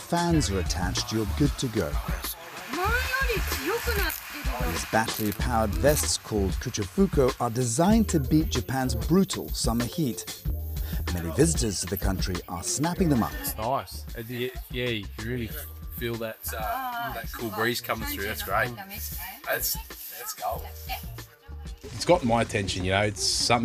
fans are attached, you're good to go. These battery-powered vests called Kuchofuko are designed to beat Japan's brutal summer heat. Many visitors to the country are snapping them up. It's nice. Yeah, you really feel that cool breeze coming through. That's great. That's gold. It's got my attention, you know. It's something